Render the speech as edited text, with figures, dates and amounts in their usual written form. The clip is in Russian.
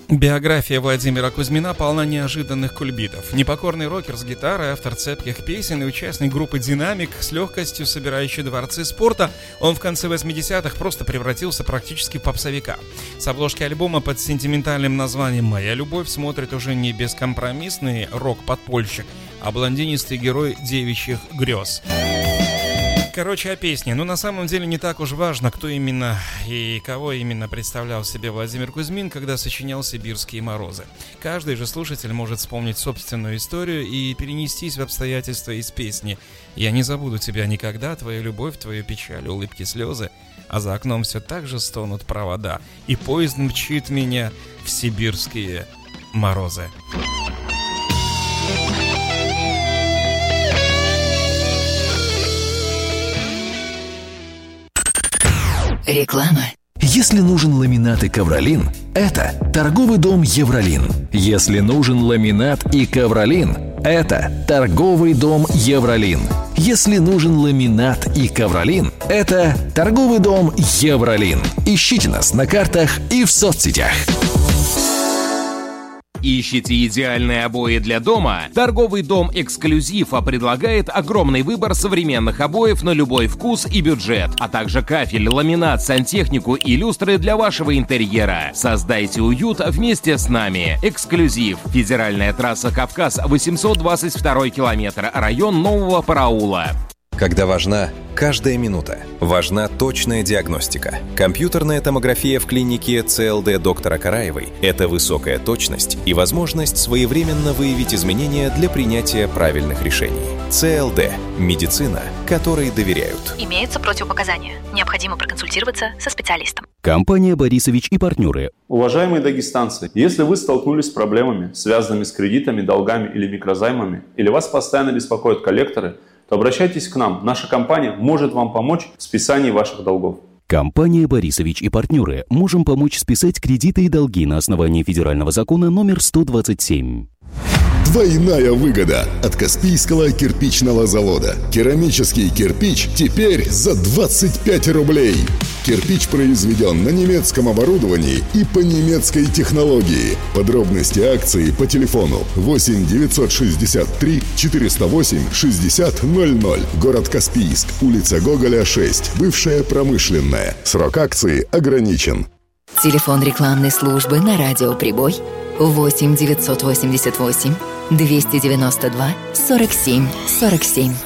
Биография Владимира Кузьмина полна неожиданных кульбитов. Непокорный рокер с гитарой, автор цепких песен и участник группы «Динамик», с легкостью собирающий дворцы спорта, он в конце 80-х просто превратился практически в попсовика. С обложки альбома под сентиментальным названием «Моя любовь» смотрит уже не бескомпромиссный рок-подпольщик, а блондинистый герой девичьих грез. Короче, о песне. Но на самом деле не так уж важно, кто именно и кого именно представлял себе Владимир Кузьмин, когда сочинял «Сибирские морозы». Каждый же слушатель может вспомнить собственную историю и перенестись в обстоятельства из песни. «Я не забуду тебя никогда, твою любовь, твою печаль, улыбки, слезы, а за окном все так же стонут провода, и поезд мчит меня в сибирские морозы». Реклама. Если нужен ламинат и ковролин, это торговый дом «Евролин». Если нужен ламинат и ковролин, это торговый дом «Евролин». Если нужен ламинат и ковролин, это торговый дом «Евролин». Ищите нас на картах и в соцсетях. Ищите идеальные обои для дома? Торговый дом «Эксклюзив» предлагает огромный выбор современных обоев на любой вкус и бюджет, а также кафель, ламинат, сантехнику и люстры для вашего интерьера. Создайте уют вместе с нами. «Эксклюзив». Федеральная трасса «Кавказ», 822 километр, район Нового Параула. Когда важна каждая минута, важна точная диагностика. Компьютерная томография в клинике ЦЛД доктора Караевой – это высокая точность и возможность своевременно выявить изменения для принятия правильных решений. ЦЛД – медицина, которой доверяют. Имеются противопоказания. Необходимо проконсультироваться со специалистом. Компания «Борисович и партнеры». Уважаемые дагестанцы, если вы столкнулись с проблемами, связанными с кредитами, долгами или микрозаймами, или вас постоянно беспокоят коллекторы, то обращайтесь к нам. Наша компания может вам помочь в списании ваших долгов. Компания «Борисович и партнеры». Можем помочь списать кредиты и долги на основании федерального закона номер 127. Двойная выгода от Каспийского кирпичного завода. Керамический кирпич теперь за 25 рублей. Кирпич произведен на немецком оборудовании и по немецкой технологии. Подробности акции по телефону 8 963 408 60 00. Город Каспийск, улица Гоголя, 6. Бывшая промышленная. Срок акции ограничен. Телефон рекламной службы на радио «Прибой» 8 988 292 47 47.